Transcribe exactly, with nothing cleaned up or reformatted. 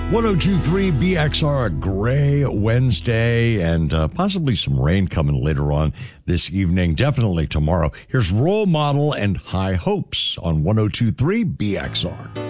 one oh two point three B X R, a gray Wednesday, and uh, possibly some rain coming later on this evening, definitely tomorrow. Here's Role Model and High Hopes on one oh two point three B X R.